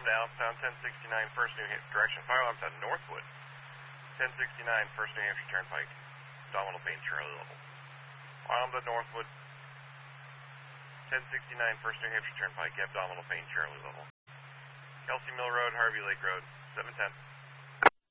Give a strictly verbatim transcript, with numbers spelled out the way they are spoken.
Allenstown, ten sixty-nine First New Hampshire, direction fire alarms on Northwood. ten sixty-nine First New Hampshire Turnpike, Domino Payne, Charlie level. Alarms on Northwood, ten sixty-nine First New Hampshire Turnpike, abdominal pain, Charlie level. Kelsey Mill Road, Harvey Lake Road, seven ten.